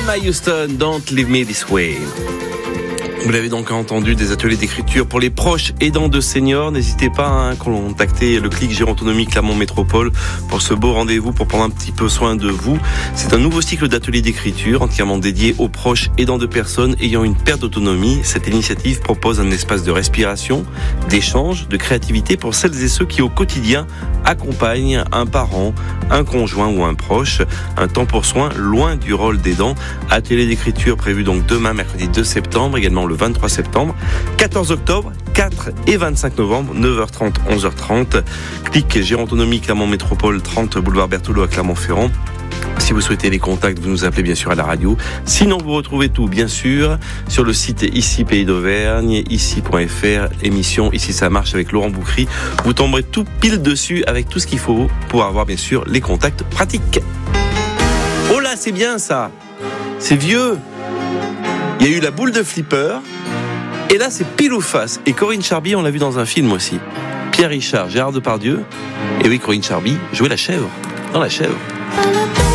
Emma Houston, Don't Leave Me This Way. Vous l'avez donc entendu, des ateliers d'écriture pour les proches aidants de seniors. N'hésitez pas à contacter le Clic Gérontonomie Clermont Métropole pour ce beau rendez-vous, pour prendre un petit peu soin de vous. C'est un nouveau cycle d'ateliers d'écriture entièrement dédié aux proches aidants de personnes ayant une perte d'autonomie. Cette initiative propose un espace de respiration, d'échange, de créativité pour celles et ceux qui au quotidien accompagnent un parent, un conjoint ou un proche. Un temps pour soin loin du rôle d'aidant. Atelier d'écriture prévu donc demain, mercredi 2 septembre, également le 23 septembre, 14 octobre, 4 et 25 novembre, 9h30, 11h30. Clic Gérontonomie Clermont Métropole, 30 boulevard Berthelot à Clermont-Ferrand. Si vous souhaitez les contacts, vous nous appelez bien sûr à la radio. Sinon, vous retrouvez tout, bien sûr, sur le site Ici Pays d'Auvergne, ici.fr, émission Ici ça marche avec Laurent Boucry. Vous tomberez tout pile dessus avec tout ce qu'il faut pour avoir bien sûr les contacts pratiques. Oh là, c'est bien ça. C'est vieux. Il y a eu la boule de flipper. Et là, c'est pile ou face. Et Corinne Charby, on l'a vu dans un film aussi. Pierre Richard, Gérard Depardieu. Et oui, Corinne Charby jouait la chèvre. Dans La Chèvre.